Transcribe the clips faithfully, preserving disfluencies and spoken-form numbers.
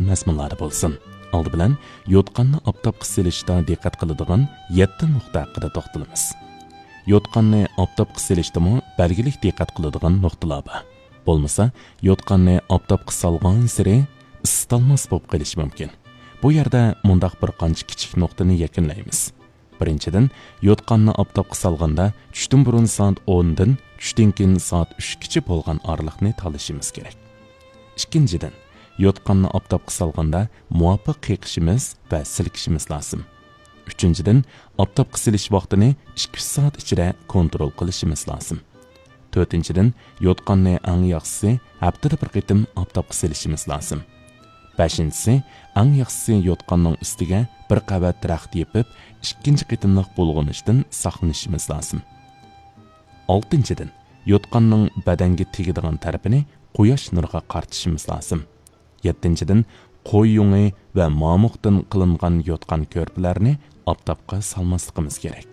mazmunlari bo'lsin. Oldi bilan yo'tqanni oftobga silishda diqqat qiladigan yetti nuqta haqida to'xtalamiz. Yo'tqanni oftobga silishdimi belgilik diqqat qiladigan nuqtalar bor. Bo'lmasa, yo'tqanni oftobga solgan siri istalmas bo'lib qolishi mumkin. Bu yerda mundaq bir qancha kichik nuqtani yakunlaymiz. Birinchidan, yo'tqanni oftobga solganda tushdan burun soat o'n dan tushdan keyin soat uch gacha bo'lgan oraliqni tanlashimiz kerak. Ikkinchidan, yo'tqanni oftobga solganda muvofiq qiqishimiz va silkishimiz lozim. Uchinchidan, oftobga silish vaqtini ikki soat ichida kontrol qilishimiz lozim. To'rtinchidan, yo'tqanni eng yaxshisi haftada bir qitim oftobga silishimiz lozim. Beshinchisi, eng yaxshisi yo'tqanning ustiga bir qavat daraxt yepib, ikkinchi qitimliq bulg'anishdan saqlanishimiz lozim. Oltinchidan, yo'tqanning badanga tegadigan tarafini quyosh nuriga qaratishimiz lozim. Yettinchidan, qo'y yungi va mamuqdan qilingan yo'tqan ko'rpalarni oftobga solmasligimiz kerak.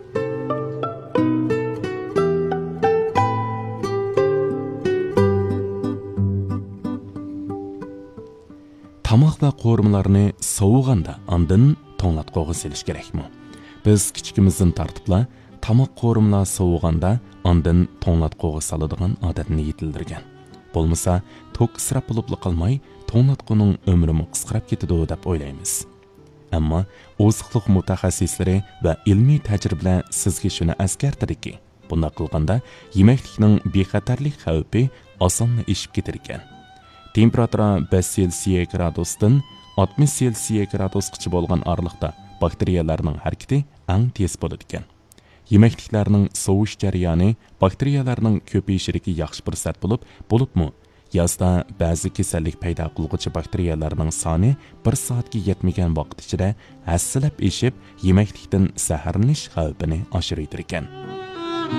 Tamoq va qo'rmalarni sovug'anda andin to'nglatqo'g'a selish kerakmi? Biz kichikimizdan tartibla tamoq qo'rmalar sovug'anda andin to'nglatqo'g'a soladigan odatni yetildirgan. Bo'lmasa, to'q isrof bo'lib qolmay, to'nglatqo'ning umrini qisqarib ketadi deb o'ylaymiz. Ammo oziqliq mutaxassislari va ilmiy tajribalar sizga shuni eskartirdiki, bunday qilganda yemeklikning bexatarlik xavfi osonla eshib ketar ekan. Temperatura besh Selsiya gradusdan oltmish Selsiya gradusgacha bo'lgan oralikda bakteriyalarning harakati eng tez bo'ladi ekan. Yemekliklarning sovish jarayoni bakteriyalarning ko'payishiga yaxshi fursat bo'lib, bo'libmi yozda ba'zi kasallik paydo qiluvchi bakteriyalarning soni bir soatga yetmagan vaqt ichida hassilab eshib, yemeklikdan zaharlanish xavfini oshiraydir ekan.